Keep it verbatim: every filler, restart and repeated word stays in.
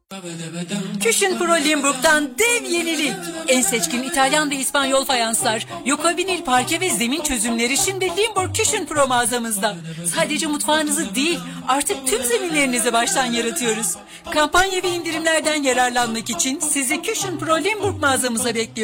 Küchen Pro Limburg'dan dev yenilik. En seçkin İtalyan ve İspanyol fayanslar, Yuka vinil parke ve zemin çözümleri şimdi Limburg Küchen Pro mağazamızda. Sadece mutfağınızı değil, artık tüm zeminlerinizi baştan yaratıyoruz. Kampanya ve indirimlerden yararlanmak için sizi Küchen Pro Limburg mağazamıza bekliyoruz.